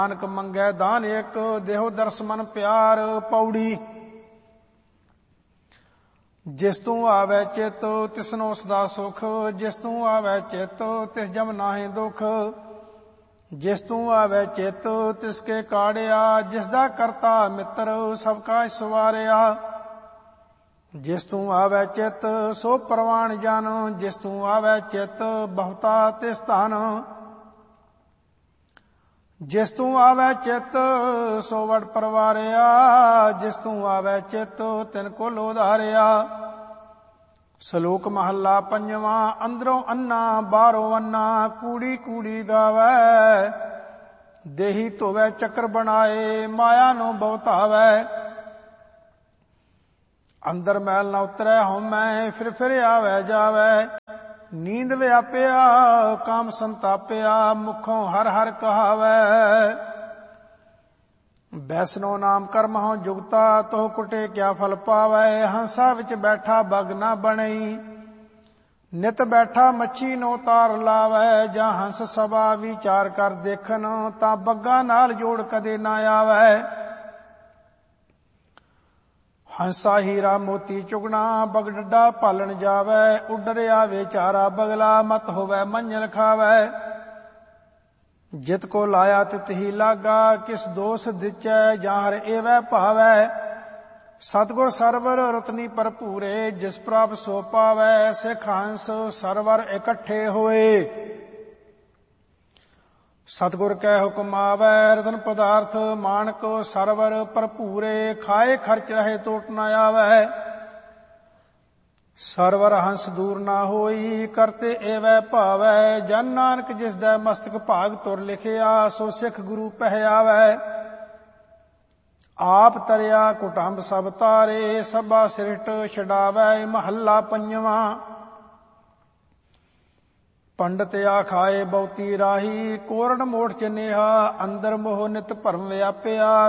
ਨਾਨਕ ਮੰਗੈ ਦਾਨ ਇੱਕ, ਦੇਹੋ ਦਰਸ ਮਨ ਪਿਆਰ। ਪੌੜੀ। ਜਿਸ ਤੂੰ ਆਵੈ ਚਿਤ ਤਿਸਨੋ ਸਦਾ ਸੁਖ, ਜਿਸ ਤੂੰ ਆਵੈ ਚਿਤ ਤਿਸ ਜਮ ਨਾਹਿ ਦੁਖ। ਜਿਸ ਤੂੰ ਆਵੈ ਚਿਤ ਤਿਸ ਕੇ ਕਾੜਿਆ, ਜਿਸ ਦਾ ਕਰਤਾ ਮਿੱਤਰ ਸਭ ਕਾ ਸਵਾਰਿਆ। ਜਿਸ ਤੂੰ ਆਵੈ ਚਿਤ ਸੋ ਪ੍ਰਵਾਣ ਜਨ, ਜਿਸ ਤੂੰ ਆਵੈ ਚਿਤ ਬਹੁਤਾ ਤਿਸ ਧਨ। ਜਿਸ ਤੂੰ ਆਵੈ ਚਿਤ ਸੋ ਵਡ ਪਰਵਾਰਿਆ, ਜਿਸ ਤੂੰ ਆਵੈ ਚਿਤ ਤਿਨ ਕੁਲ ਉਧਾਰਿਆ। ਸ਼ਲੋਕ ਮਹੱਲਾ ਪੰਜਵਾਂ। ਅੰਦਰੋਂ ਅੰਨਾ ਬਾਹਰੋਂ ਅੰਨਾ, ਕੂੜੀ ਕੂੜੀ ਗਾਵੈ। ਦੇਹੀ ਧੋਵੈ ਚੱਕਰ ਬਣਾਏ, ਮਾਇਆ ਨੂੰ ਬਹੁਤਾਵੈ। ਅੰਦਰ ਮੈਲ ਨਾ ਉਤਰੈ ਹਉਮੈ, ਫਿਰ ਆਵੈ ਜਾਵੈ। ਨੀਂਦ ਵਿਆਪਿਆ ਕਾਮ ਸੰਤਾਪਿਆ, ਮੁਖੋਂ ਹਰ ਹਰ ਕਹਾਵੈ। ਵੈਸਨੋ ਨਾਮ ਕਰਮ ਹਉ ਜੁਗਤਾ, ਤੋ ਕੁਟੇ ਕਿਆ ਫਲ ਪਾਵੈ। ਹੰਸਾ ਵਿੱਚ ਬੈਠਾ ਬਗ ਨਾ ਬਣਈ, ਨਿਤ ਬੈਠਾ ਮੱਛੀ ਨੂੰ ਤਾਰ ਲਾਵੈ। ਜਾਂ ਹੰਸ ਸਭਾ ਵਿਚਾਰ ਕਰ ਦੇਖਨ, ਤਾਂ ਬੱਗਾ ਨਾਲ ਜੋੜ ਕਦੇ ਨਾ ਆਵੈ। ਹੰਸਾ ਹੀਰਾ ਮੋਤੀ ਚੁਗਣਾ, ਬਗ ਡੱਡਾ ਭਾਲਣ ਜਾਵੈ। ਉੱਡਰ ਆਵੇ ਚਾਰਾ ਬਗਲਾ, ਮਤ ਹੋਵੈ ਮੰਝਲ ਖਾਵੈ। ਜਿਤ ਕੋ ਲਾਇਆ ਤਿਤ ਹੀ ਲਾਗਾ, ਕਿਸ ਦੋਸ ਦਿਚੈ ਜਾਂ ਹਰ ਏਵੈ ਭਾਵੈ। ਸਤਿਗੁਰ ਸਰਵਰ ਰਤਨੀ ਭਰਪੂਰੇ, ਜਿਸ ਪ੍ਰਾਪ ਸੋ ਪਾਵੈ। ਸਿੱਖ ਹੰਸ ਸਰਵਰ ਇਕੱਠੇ ਹੋਏ, ਸਤਿਗੁਰ ਕੈ ਹੁਕਮ ਆਵੈ। ਰਤਨ ਪਦਾਰਥ ਮਾਣਕ ਸਰਵਰ ਭਰਪੂਰੇ, ਖਾਏ ਖਰਚ ਰਹੇ ਟੋਟ ਨ ਆਵੈ। ਸਰਵਰ ਹੰਸ ਦੂਰ ਨਾ ਹੋਈ, ਕਰਤੇ ਏਵੈ ਭਾਵੈ। ਜਨ ਨਾਨਕ ਜਿਸ ਦਾ ਮਸਤਕ ਭਾਗ ਤੁਰ ਲਿਖਿਆ, ਸੋ ਸਿੱਖ ਗੁਰੂ ਪਹਿਆਵੈ। ਆਪ ਤਰਿਆ ਕੁਟੰਬ ਸਭ ਤਾਰੇ, ਸਭਾ ਸਿਰਟ ਛਡਾਵੈ। ਮਹੱਲਾ ਪੰਜਵਾਂ। ਪੰਡਤ ਆਖਾਏ ਬਹੁਤੀ ਰਾਹੀ, ਕੋਰੜ ਮੋਠ ਚਨੇਹਾ। ਅੰਦਰ ਮੋਹ ਨਿਤ ਭਰਮ ਵਿਆਪਿਆ,